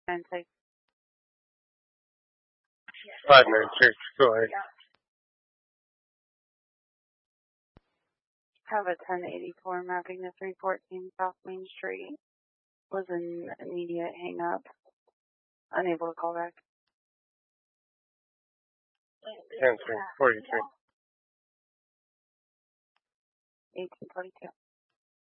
And say, 596, go ahead. have a 1084 mapping to 314 South Main Street. Was an immediate hang up. Unable to call back. 10-3, 43. 1842.